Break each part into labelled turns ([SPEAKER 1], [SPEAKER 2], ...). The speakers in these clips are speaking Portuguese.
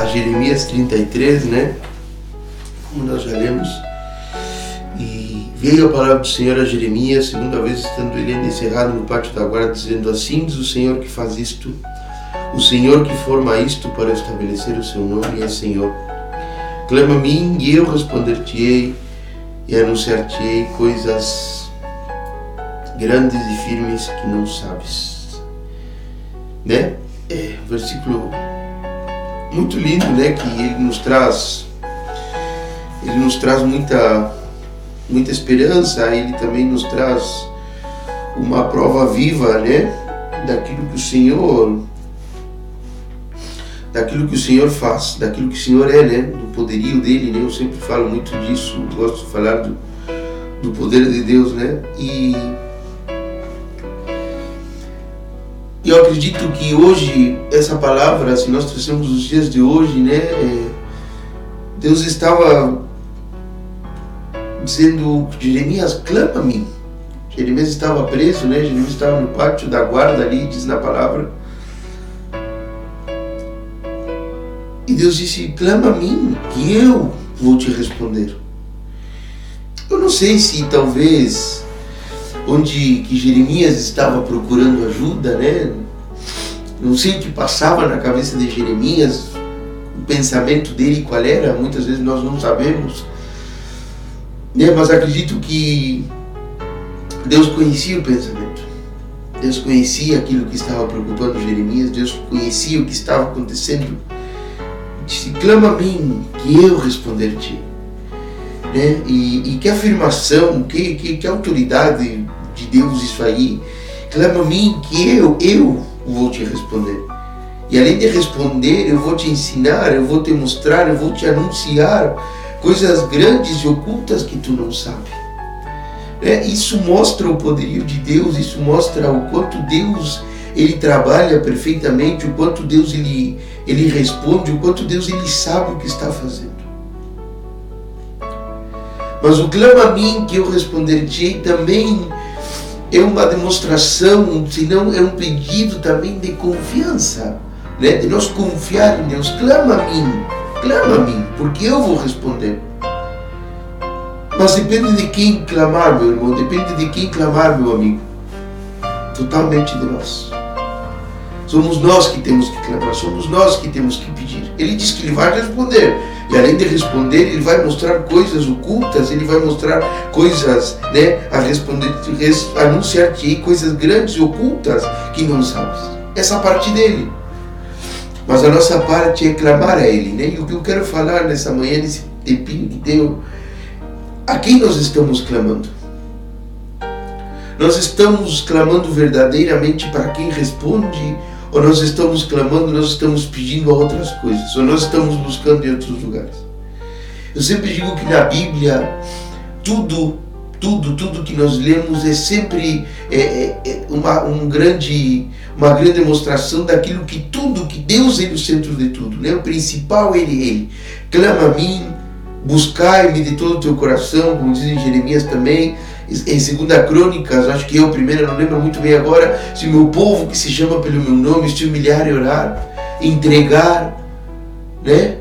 [SPEAKER 1] Jeremias 33, né? Como nós já lemos. E veio a palavra do Senhor a Jeremias, segunda vez estando ele encerrado no pátio da guarda, dizendo: assim diz o Senhor que faz isto, o Senhor que forma isto para estabelecer o seu nome é Senhor. Clama a mim e eu responder-te-ei e anunciar-te-ei coisas grandes e firmes que não sabes. Né? É um versículo muito lindo, né? Que ele nos traz muita esperança. Ele também nos traz uma prova viva, né? Daquilo que o Senhor faz, daquilo que o Senhor é, né? Do poderio dele, né? Eu sempre falo muito disso, gosto de falar do poder de Deus, né? E eu acredito que hoje, essa palavra, se nós trouxemos os dias de hoje, né? Deus estava dizendo: Jeremias, clama a mim. Jeremias estava preso, né? Jeremias estava no pátio da guarda ali, diz na palavra. E Deus disse: clama a mim, que eu vou te responder. Eu não sei se talvez onde que Jeremias estava procurando ajuda, né? Não sei o que passava na cabeça de Jeremias, o pensamento dele qual era, muitas vezes nós não sabemos, né? Mas acredito que Deus conhecia o pensamento, Deus conhecia aquilo que estava preocupando Jeremias, Deus conhecia o que estava acontecendo. Disse: clama a mim, que eu responder-te. Né? E que afirmação, que autoridade de Deus isso aí. Clama a mim, que eu vou te responder. E além de responder, eu vou te ensinar, eu vou te mostrar, eu vou te anunciar coisas grandes e ocultas que tu não sabes. Né? Isso mostra o poderio de Deus, isso mostra o quanto Deus ele trabalha perfeitamente, o quanto Deus ele responde, o quanto Deus ele sabe o que está fazendo. Mas o clama a mim que eu responder-te também é uma demonstração, senão é um pedido também de confiança, né? De nós confiar em Deus. Clama a mim, porque eu vou responder. Mas depende de quem clamar, meu irmão, depende de quem clamar, meu amigo. Totalmente de nós. Somos nós que temos que clamar, somos nós que temos que pedir. Ele diz que ele vai responder. E além de responder, ele vai mostrar coisas ocultas, ele vai mostrar coisas, né, a responder, anunciar-te coisas grandes e ocultas que não sabes. Essa parte dele. Mas a nossa parte é clamar a ele, né? E o que eu quero falar nessa manhã, nesse tempinho que tenho, a quem nós estamos clamando? Nós estamos clamando verdadeiramente para quem responde? Ou nós estamos clamando, nós estamos pedindo a outras coisas? Ou nós estamos buscando em outros lugares? Eu sempre digo que na Bíblia, tudo que nós lemos é sempre uma grande demonstração daquilo que tudo, que Deus é o centro de tudo, né? O principal é Ele. Clama a mim, buscai-me de todo o teu coração, como diz em Jeremias também. Em 2 Crônicas, acho que é o primeiro, não lembro muito bem agora, se o meu povo que se chama pelo meu nome se humilhar e orar, entregar, né?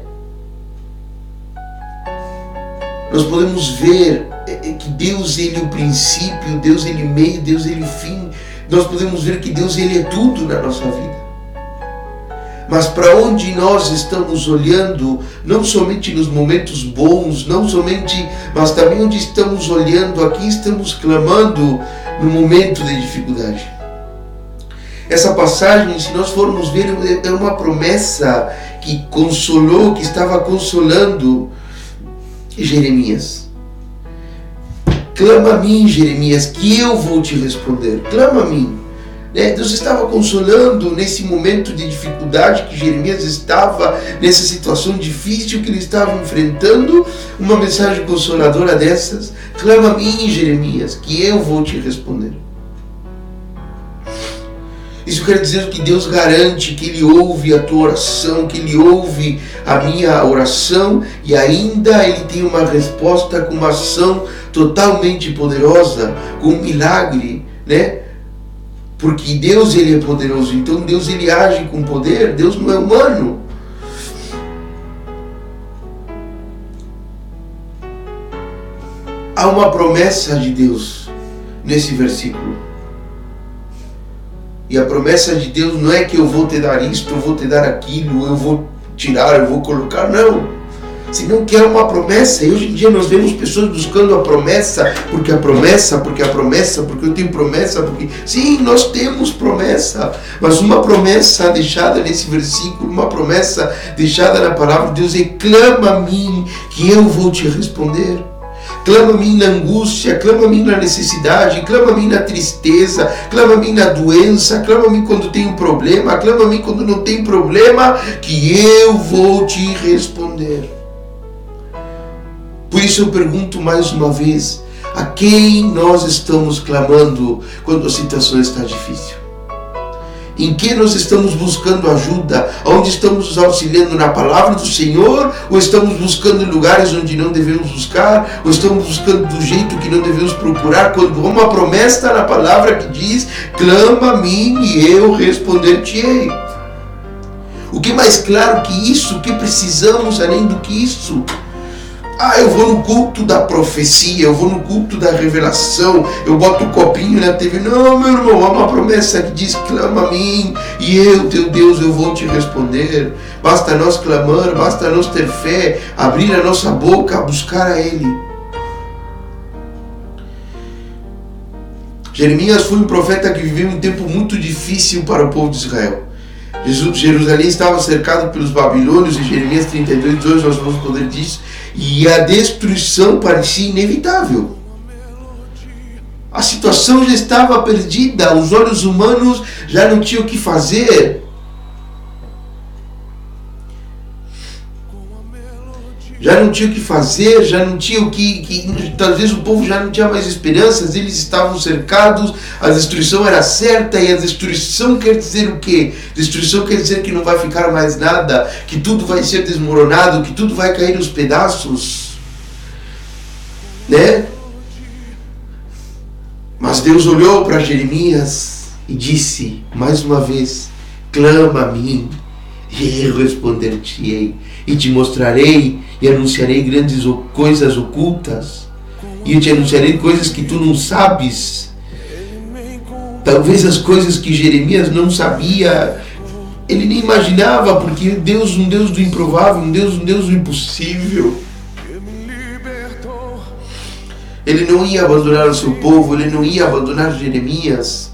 [SPEAKER 1] Nós podemos ver que Deus ele é o princípio, Deus ele é o meio, Deus ele é o fim. Nós podemos ver que Deus ele é tudo na nossa vida. Mas para onde nós estamos olhando, não somente nos momentos bons, mas também onde estamos olhando, aqui estamos clamando no momento de dificuldade. Essa passagem, se nós formos ver, é uma promessa que estava consolando Jeremias. Clama a mim, Jeremias, que eu vou te responder. Clama a mim. Deus estava consolando nesse momento de dificuldade que Jeremias estava, nessa situação difícil que ele estava enfrentando, uma mensagem consoladora dessas: clama a mim, Jeremias, que eu vou te responder. Isso quer dizer que Deus garante que Ele ouve a tua oração, que Ele ouve a minha oração e ainda Ele tem uma resposta com uma ação totalmente poderosa, com um milagre, né? Porque Deus, Ele é poderoso, então Deus, Ele age com poder, Deus não é humano. há uma promessa de Deus nesse versículo. E a promessa de Deus não é que eu vou te dar isto, eu vou te dar aquilo, eu vou tirar, eu vou colocar, não. Se não quer uma promessa, e hoje em dia nós vemos pessoas buscando a promessa, porque a promessa, porque a promessa, porque eu tenho promessa, porque... Sim, nós temos promessa, mas uma promessa deixada nesse versículo, uma promessa deixada na palavra de Deus é: clama a mim, que eu vou te responder. Clama a mim na angústia, clama a mim na necessidade, clama a mim na tristeza, clama a mim na doença, clama a mim quando tem um problema, clama a mim quando não tem problema, que eu vou te responder. Por isso eu pergunto mais uma vez: a quem nós estamos clamando quando a situação está difícil? Em que nós estamos buscando ajuda? Onde estamos nos auxiliando? Na palavra do Senhor? Ou estamos buscando em lugares onde não devemos buscar? Ou estamos buscando do jeito que não devemos procurar? Quando há uma promessa na palavra que diz: clama a mim e eu responder-te-ei. O que mais claro que isso? O que precisamos além do que isso? Eu vou no culto da profecia, eu vou no culto da revelação, eu boto o copinho na TV. Não, meu irmão, há uma promessa que diz: clama a mim e eu, teu Deus, eu vou te responder. Basta nós clamar, basta nós ter fé, abrir a nossa boca, buscar a Ele. Jeremias foi um profeta que viveu um tempo muito difícil para o povo de Israel. Jerusalém estava cercado pelos babilônios, em Jeremias 32:2 nós vamos poder disso, e a destruição parecia inevitável. A situação já estava perdida, os olhos humanos já não tinham o que fazer. Já não tinha o que fazer, já não tinha o que talvez o povo já não tinha mais esperanças, eles estavam cercados, a destruição era certa. E a destruição quer dizer o quê? Destruição quer dizer que não vai ficar mais nada, que tudo vai ser desmoronado, que tudo vai cair nos pedaços, né? Mas Deus olhou para Jeremias e disse mais uma vez: clama a mim e eu responder-te-ei, e te mostrarei e anunciarei grandes coisas ocultas, e eu te anunciarei coisas que tu não sabes. Talvez as coisas que Jeremias não sabia, ele nem imaginava, porque Deus, um Deus do improvável, um Deus do impossível. Ele não ia abandonar o seu povo, ele não ia abandonar Jeremias,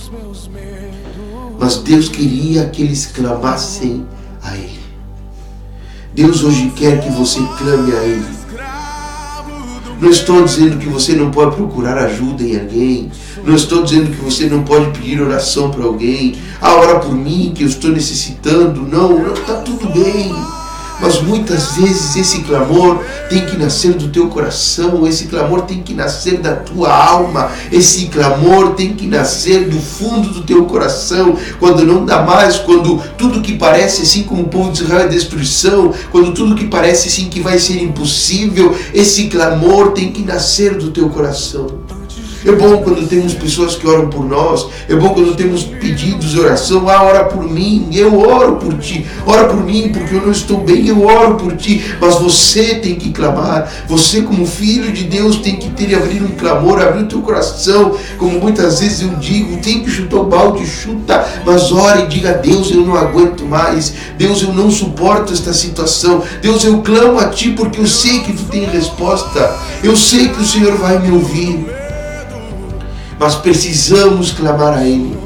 [SPEAKER 1] mas Deus queria que eles clamassem a Ele. Deus hoje quer que você clame a Ele. Não estou dizendo que você não pode procurar ajuda em alguém. Não estou dizendo que você não pode pedir oração para alguém. Ora por mim, que eu estou necessitando. Não, está tudo bem. Mas muitas vezes esse clamor tem que nascer do teu coração, esse clamor tem que nascer da tua alma, esse clamor tem que nascer do fundo do teu coração, quando não dá mais, quando tudo que parece, assim como o povo de Israel, é destruição, quando tudo que parece assim que vai ser impossível, esse clamor tem que nascer do teu coração. É bom quando temos pessoas que oram por nós, é bom quando temos pedidos de oração. Ora por mim, eu oro por ti. Ora por mim porque eu não estou bem, eu oro por ti. Mas você tem que clamar. Você, como filho de Deus, tem que abrir um clamor, abrir o teu coração. Como muitas vezes eu digo, tem que chutar o balde, chuta, mas ore e diga: Deus, eu não aguento mais. Deus, eu não suporto esta situação. Deus, eu clamo a ti porque eu sei que tu tem resposta. Eu sei que o Senhor vai me ouvir. Mas precisamos clamar a Ele.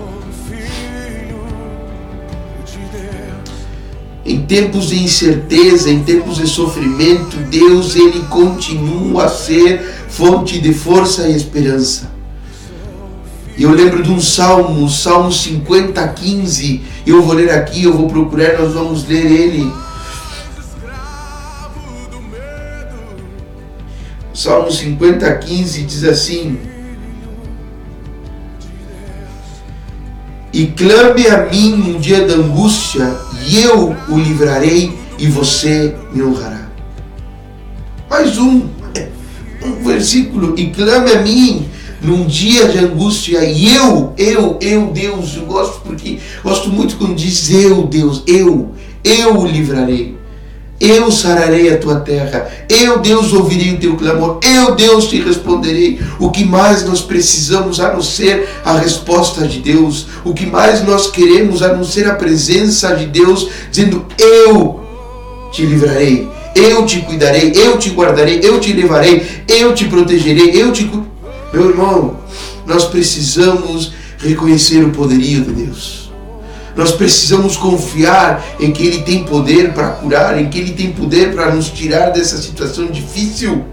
[SPEAKER 1] Em tempos de incerteza, em tempos de sofrimento, Deus, Ele continua a ser fonte de força e esperança. E eu lembro de um salmo, Salmo 50:15. Eu vou ler aqui, eu vou procurar, nós vamos ler ele. Salmo 50:15 diz assim: e clame a mim no dia da angústia, e eu o livrarei, e você me honrará. Mais um versículo: e clame a mim num dia de angústia, e eu, Deus, eu gosto muito quando diz eu, Deus, eu o livrarei. Eu sararei a tua terra. Eu, Deus, ouvirei o teu clamor. Eu, Deus, te responderei. O que mais nós precisamos a não ser a resposta de Deus? O que mais nós queremos a não ser a presença de Deus, dizendo: eu te livrarei, eu te cuidarei, eu te guardarei, eu te levarei, eu te protegerei, Meu irmão, nós precisamos reconhecer o poderio de Deus. Nós precisamos confiar em que Ele tem poder para curar, em que Ele tem poder para nos tirar dessa situação difícil.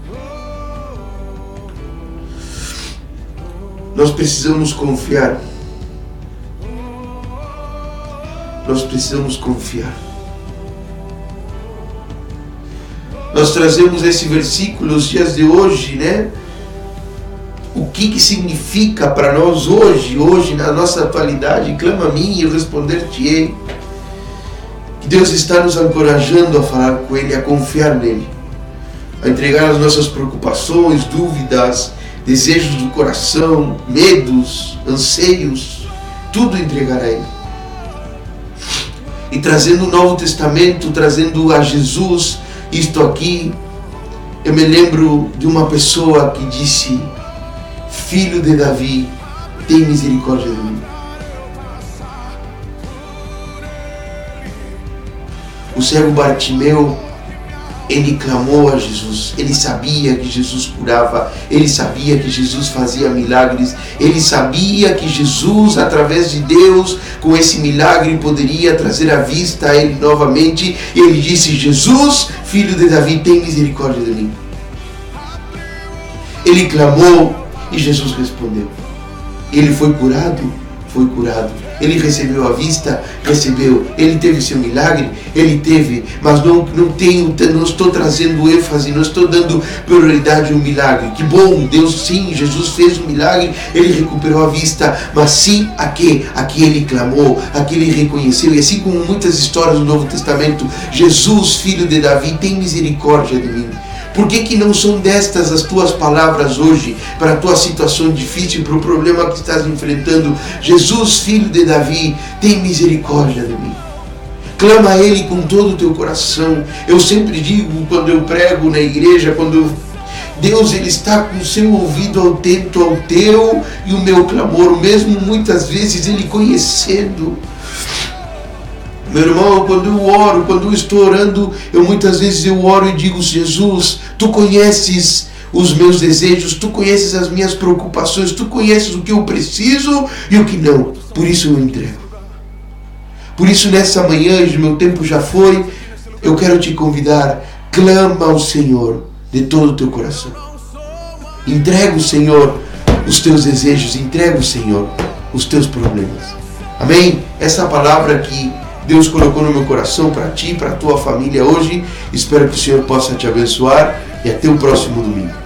[SPEAKER 1] Nós precisamos confiar. Nós precisamos confiar. Nós trazemos esse versículo nos dias de hoje, né? O que significa para nós hoje, na nossa atualidade? Clama a mim e eu responder-te-ei. Que Deus está nos encorajando a falar com Ele, a confiar nele, a entregar as nossas preocupações, dúvidas, desejos do coração, medos, anseios, tudo entregar a Ele. E trazendo o Novo Testamento, trazendo a Jesus, isto aqui, eu me lembro de uma pessoa que disse: Filho de Davi, tem misericórdia de mim. O cego Bartimeu, ele clamou a Jesus. Ele sabia que Jesus curava, ele sabia que Jesus fazia milagres, ele sabia que Jesus, através de Deus, com esse milagre, poderia trazer a vista a ele novamente. E ele disse: Jesus, filho de Davi, tem misericórdia de mim. Ele clamou e Jesus respondeu. Ele foi curado? Foi curado. Ele recebeu a vista? Recebeu. Ele teve seu milagre? Ele teve. Mas não estou trazendo ênfase, não estou dando prioridade ao milagre. Que bom, Deus, sim, Jesus fez um milagre, ele recuperou a vista, mas sim a que ele clamou, a que ele reconheceu. E assim como muitas histórias do Novo Testamento, Jesus, filho de Davi, tem misericórdia de mim. Por que não são destas as tuas palavras hoje, para a tua situação difícil, para o problema que estás enfrentando? Jesus, filho de Davi, tem misericórdia de mim. Clama a Ele com todo o teu coração. Eu sempre digo, quando eu prego na igreja, Deus, Ele está com o seu ouvido atento ao teu e o meu clamor, mesmo muitas vezes Ele conhecendo. Meu irmão, quando eu oro, quando eu estou orando, muitas vezes eu oro e digo: Jesus, Tu conheces os meus desejos, Tu conheces as minhas preocupações, Tu conheces o que eu preciso e o que não. Por isso eu entrego. Por isso nessa manhã, meu tempo já foi, eu quero te convidar: clama ao Senhor de todo o teu coração. Entrega ao Senhor os teus desejos, entrega ao Senhor os teus problemas. Amém? Essa palavra que Deus colocou no meu coração para ti, para a tua família hoje. Espero que o Senhor possa te abençoar e até o próximo domingo.